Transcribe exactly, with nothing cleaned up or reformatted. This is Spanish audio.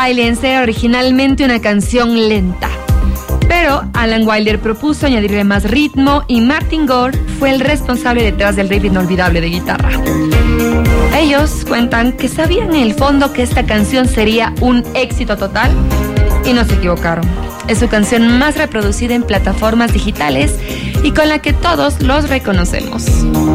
Silence era originalmente una canción lenta, pero Alan Wilder propuso añadirle más ritmo y Martin Gore fue el responsable detrás del riff inolvidable de guitarra. Ellos cuentan que sabían en el fondo que esta canción sería un éxito total y no se equivocaron. Es su canción más reproducida en plataformas digitales y con la que todos los reconocemos.